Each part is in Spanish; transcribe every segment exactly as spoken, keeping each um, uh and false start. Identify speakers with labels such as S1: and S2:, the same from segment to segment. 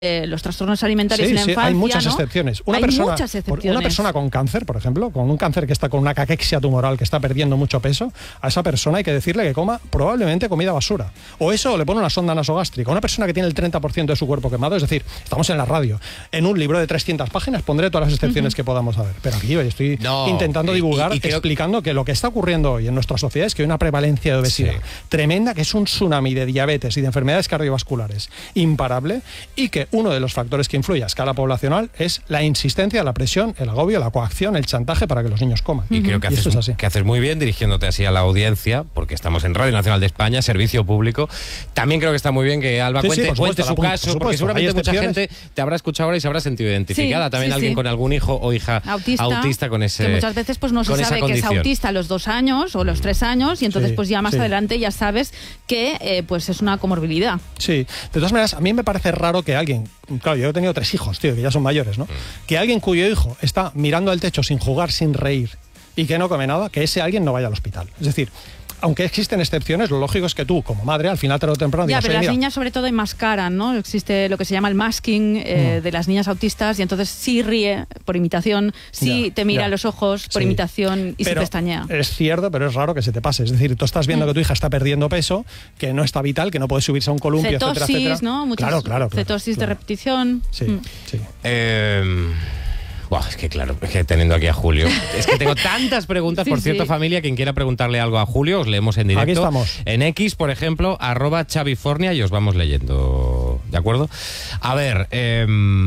S1: Eh, los trastornos alimentarios
S2: sí,
S1: en la
S2: sí,
S1: infancia,
S2: hay muchas
S1: ¿no?
S2: excepciones. Una
S1: hay
S2: persona,
S1: muchas excepciones.
S2: Una persona con cáncer, por ejemplo, con un cáncer que está con una caquexia tumoral, que está perdiendo mucho peso, a esa persona hay que decirle que coma probablemente comida basura. O eso, o le pone una sonda nasogástrica. Una persona que tiene el treinta por ciento de su cuerpo quemado, es decir, estamos en la radio. En un libro de trescientas páginas pondré todas las excepciones uh-huh. que podamos saber. Pero aquí yo estoy no, intentando divulgar, y, y creo... explicando que lo que está ocurriendo hoy en nuestra sociedad es que hay una prevalencia de obesidad sí. tremenda, que es un tsunami de diabetes y de enfermedades cardiovasculares imparable, y que uno de los factores que influye a escala poblacional es la insistencia, la presión, el agobio, la coacción, el chantaje para que los niños coman.
S3: Y creo que,
S2: y
S3: haces,
S2: es así.
S3: que haces muy bien dirigiéndote así a la audiencia, porque estamos en Radio Nacional de España, servicio público. También creo que está muy bien que Alba sí, cuente, sí, cuente su caso, porque seguramente mucha gente te habrá escuchado ahora y se habrá sentido identificada. Sí, También sí, alguien sí. con algún hijo o hija autista, autista con ese
S1: que muchas veces pues no se sabe que es autista a los dos años o los tres años, y entonces sí, pues ya más sí. adelante ya sabes que eh, pues es una comorbilidad.
S2: Sí, de todas maneras, a mí me parece raro que alguien, claro, yo he tenido tres hijos, tío, que ya son mayores, ¿no? Mm. Que alguien cuyo hijo está mirando al techo sin jugar, sin reír y que no come nada, que ese alguien no vaya al hospital. Es decir, aunque existen excepciones, lo lógico es que tú, como madre, al final tarde o temprano
S1: ya,
S2: digas,
S1: pero las
S2: mira,
S1: niñas sobre todo enmascaran, ¿no? Existe lo que se llama el masking eh, mm. de las niñas autistas, y entonces sí ríe por imitación, sí ya, te mira a los ojos por sí. imitación y
S2: pero
S1: se pestañea.
S2: Es cierto, pero es raro que se te pase. Es decir, tú estás viendo mm. que tu hija está perdiendo peso, que no está vital, que no puede subirse a un columpio,
S1: cetosis,
S2: etcétera, etcétera.
S1: ¿no? Muchas
S2: claro, claro, claro.
S1: Cetosis
S2: claro.
S1: de repetición.
S2: Sí,
S1: mm.
S2: sí.
S3: Eh... Wow, es que claro, es que teniendo aquí a Julio, es que tengo tantas preguntas, sí, por cierto, sí. familia, quien quiera preguntarle algo a Julio, os leemos en directo.
S2: Aquí estamos.
S3: En X, por ejemplo, arroba Chavifornia, y os vamos leyendo, ¿de acuerdo? A ver, eh,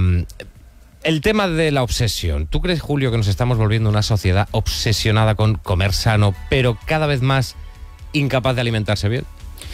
S3: el tema de la obsesión. ¿Tú crees, Julio, que nos estamos volviendo una sociedad obsesionada con comer sano, pero cada vez más incapaz de alimentarse bien?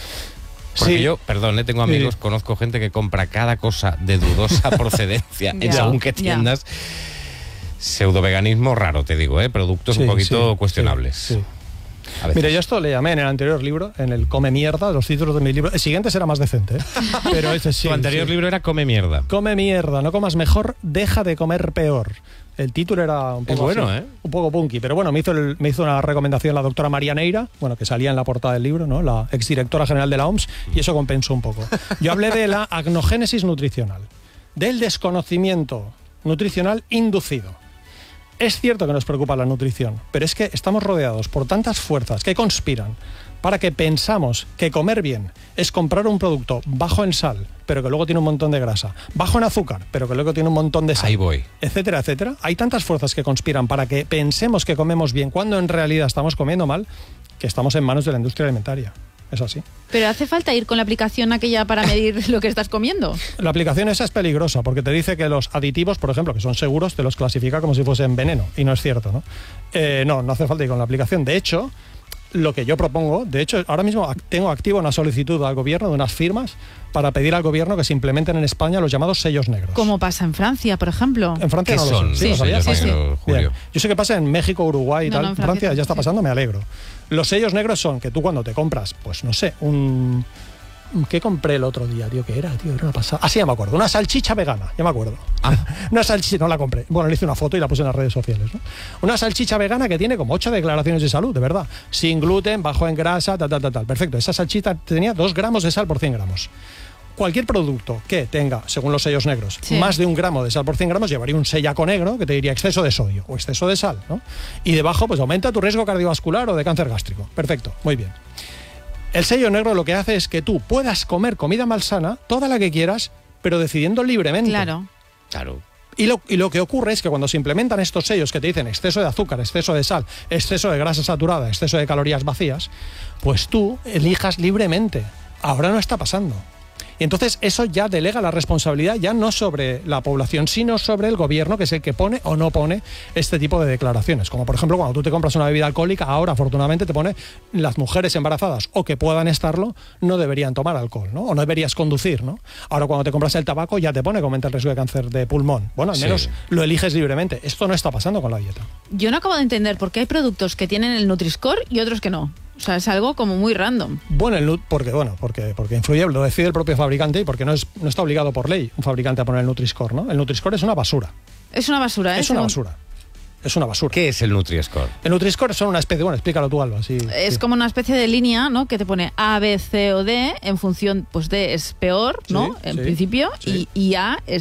S3: Porque sí. yo, perdón, ¿eh? tengo amigos, sí. conozco gente que compra cada cosa de dudosa procedencia en según qué tiendas. Ya. Pseudo-veganismo raro, te digo, ¿eh? Productos sí, un poquito sí, cuestionables. Sí, sí.
S2: Mira, yo esto le llamé en el anterior libro, en el Come Mierda, los títulos de mi libro. El siguiente será más decente, ¿eh? Pero ese sí.
S3: Tu anterior sí. libro era Come Mierda.
S2: Come Mierda, no comas mejor, deja de comer peor. El título era un poco,
S3: es bueno,
S2: así,
S3: ¿eh?
S2: un poco punky, pero bueno, me hizo, el, me hizo una recomendación la doctora María Neira, bueno, que salía en la portada del libro, ¿no? La exdirectora general de la O M S, y eso compensó un poco. Yo hablé de la agnogénesis nutricional, del desconocimiento nutricional inducido. Es cierto que nos preocupa la nutrición, pero es que estamos rodeados por tantas fuerzas que conspiran para que pensamos que comer bien es comprar un producto bajo en sal, pero que luego tiene un montón de grasa, bajo en azúcar, pero que luego tiene un montón de sal,
S3: ahí voy,
S2: etcétera, etcétera. Hay tantas fuerzas que conspiran para que pensemos que comemos bien cuando en realidad estamos comiendo mal, que estamos en manos de la industria alimentaria. Es así.
S1: Pero hace falta ir con la aplicación aquella para medir lo que estás comiendo.
S2: La aplicación esa es peligrosa porque te dice que los aditivos, por ejemplo, que son seguros, te los clasifica como si fuesen veneno, y no es cierto, ¿no? Eh, no, no hace falta ir con la aplicación. De hecho, lo que yo propongo, de hecho, ahora mismo tengo activo una solicitud al gobierno de unas firmas para pedir al gobierno que se implementen en España los llamados sellos negros.
S1: Como pasa en Francia, por ejemplo.
S2: En Francia
S3: no
S2: son?
S3: lo sé.
S2: Sí,
S3: sí,
S2: sí,
S3: sí, sí.
S2: Julio. Yo sé que pasa en México, Uruguay y
S1: no,
S2: tal.
S1: No, en
S2: Francia,
S1: Francia
S2: ya está pasando, sí. Me alegro. Los sellos negros son que tú cuando te compras, pues no sé, un... ¿Qué compré el otro día, tío? ¿Qué era, tío? Era una pasada. Ah, sí, ya me acuerdo. Una salchicha vegana, ya me acuerdo. Ah. Una salchicha, no la compré. Bueno, le hice una foto y la puse en las redes sociales, ¿no? Una salchicha vegana que tiene como ocho declaraciones de salud, de verdad. Sin gluten, bajo en grasa, tal, tal, tal, tal. Perfecto. Esa salchicha tenía dos gramos de sal por cien gramos. Cualquier producto que tenga, según los sellos negros, sí. más de un gramo de sal por cien gramos, llevaría un sellaco negro que te diría exceso de sodio o exceso de sal, ¿no? Y debajo, pues aumenta tu riesgo cardiovascular o de cáncer gástrico. Perfecto, muy bien. El sello negro lo que hace es que tú puedas comer comida malsana, toda la que quieras, pero decidiendo libremente.
S1: Claro.
S3: Claro.
S2: Y lo, y lo que ocurre es que cuando se implementan estos sellos que te dicen exceso de azúcar, exceso de sal, exceso de grasa saturada, exceso de calorías vacías, pues tú elijas libremente. Ahora no está pasando. Y entonces eso ya delega la responsabilidad ya no sobre la población, sino sobre el gobierno, que es el que pone o no pone este tipo de declaraciones. Como por ejemplo cuando tú te compras una bebida alcohólica, ahora afortunadamente te pone las mujeres embarazadas o que puedan estarlo no deberían tomar alcohol, ¿no? O no deberías conducir, ¿no? Ahora cuando te compras el tabaco ya te pone que aumenta el riesgo de cáncer de pulmón. Bueno, al menos sí. lo eliges libremente. Esto no está pasando con la dieta.
S1: Yo no acabo de entender por qué hay productos que tienen el Nutri-Score y otros que no. O sea, es algo como muy random.
S2: Bueno, el, porque, bueno porque, porque influye, lo decide el propio fabricante y porque no, es, no está obligado por ley un fabricante a poner el Nutri-Score, ¿no? El Nutri-Score es una basura.
S1: Es una basura, ¿eh?
S2: Es una basura. Es una basura.
S3: ¿Qué es el Nutri-Score?
S2: El Nutri-Score son una especie, bueno, explícalo tú, Alba. Sí,
S1: es
S2: sí.
S1: como una especie de línea, ¿no? Que te pone A, B, C o D, en función, pues D es peor, ¿no?
S2: Sí,
S1: en
S2: sí,
S1: principio,
S2: sí.
S1: y, y A es